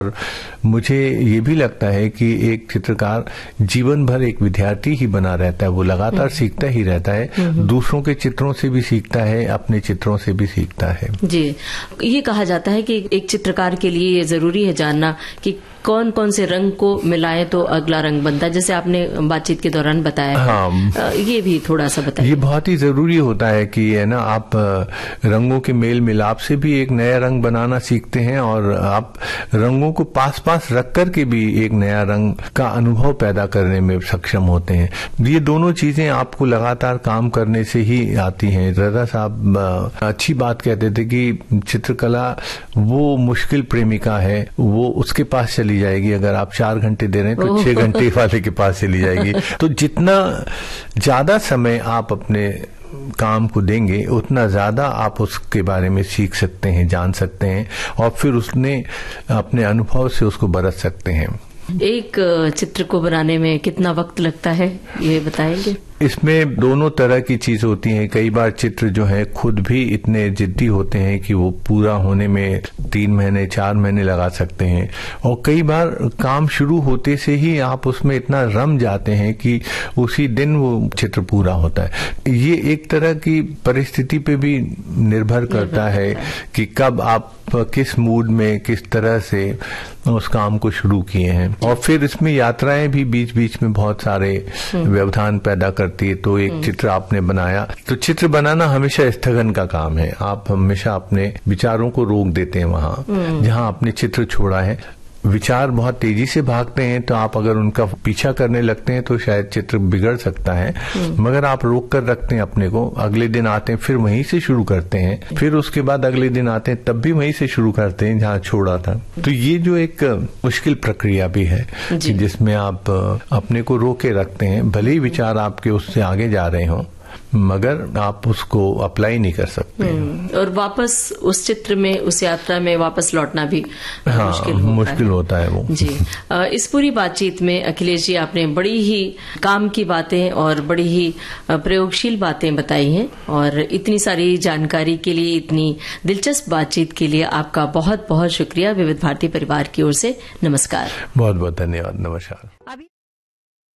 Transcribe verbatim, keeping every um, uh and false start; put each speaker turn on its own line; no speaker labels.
मुझे ये भी लगता है कि एक चित्रकार जीवन भर एक विद्यार्थी ही बना रहता है, वो लगातार सीखता ही रहता है, दूसरों के चित्रों से भी सीखता है, अपने चित्रों से भी सीखता है। जी,
ये कहा जाता है कि एक चित्रकार के लिए ये जरूरी है जानना कि कौन कौन से रंग को मिलाए तो अगला रंग बनता है, जैसे आपने बातचीत के दौरान बताया। हाँ, ये भी थोड़ा सा बताइए।
ये बहुत ही जरूरी होता है कि है ना, आप रंगों के मेल मिलाप से भी एक नया रंग बनाना सीखते हैं और आप रंगों को पास पास रख कर के भी एक नया रंग का अनुभव पैदा करने में सक्षम होते हैं। ये दोनों चीजें आपको लगातार काम करने से ही आती हैं। रजा साहब अच्छी बात कहते थे कि चित्रकला वो मुश्किल प्रेमिका है, वो उसके पास चली जाएगी, अगर आप चार घंटे दे रहे हैं तो छह घंटे वाले के पास चली जाएगी। तो जितना ज्यादा समय आप अपने काम को देंगे उतना ज्यादा आप उसके बारे में सीख सकते हैं, जान सकते हैं और फिर उसने अपने अनुभव से उसको बरत सकते हैं।
एक चित्र को बनाने में कितना वक्त लगता है, ये बताएंगे?
इसमें दोनों तरह की चीज होती हैं। कई बार चित्र जो है खुद भी इतने जिद्दी होते हैं कि वो पूरा होने में तीन महीने चार महीने लगा सकते हैं और कई बार काम शुरू होते से ही आप उसमें इतना रम जाते हैं कि उसी दिन वो चित्र पूरा होता है। ये एक तरह की परिस्थिति पे भी निर्भर करता है कि कब आप किस मूड में किस तरह से उस काम को शुरू किए हैं और फिर इसमें यात्राएं भी बीच बीच में बहुत सारे व्यवधान पैदा करती है। तो एक चित्र आपने बनाया तो चित्र बनाना हमेशा स्थगन का काम है। आप हमेशा अपने विचारों को रोक देते हैं वहां जहां आपने चित्र छोड़ा है। विचार बहुत तेजी से भागते हैं तो आप अगर उनका पीछा करने लगते हैं तो शायद चित्र बिगड़ सकता है, मगर आप रोक कर रखते हैं अपने को, अगले दिन आते हैं फिर वहीं से शुरू करते हैं, फिर उसके बाद अगले दिन आते हैं तब भी वहीं से शुरू करते हैं जहां छोड़ा था। तो ये जो एक मुश्किल प्रक्रिया भी है जिसमें आप अपने को रोके रखते हैं, भले ही विचार आपके उससे आगे जा रहे हों मगर आप उसको अप्लाई नहीं कर सकते।
और वापस उस चित्र में, उस यात्रा में वापस लौटना भी हाँ, मुश्किल होता
मुश्किल है। होता है वो
जी। इस पूरी बातचीत में अखिलेश जी आपने बड़ी ही काम की बातें और बड़ी ही प्रयोगशील बातें बताई हैं और इतनी सारी जानकारी के लिए, इतनी दिलचस्प बातचीत के लिए आपका बहुत बहुत शुक्रिया। विविध भारती परिवार की ओर से नमस्कार।
बहुत बहुत धन्यवाद। नमस्कार।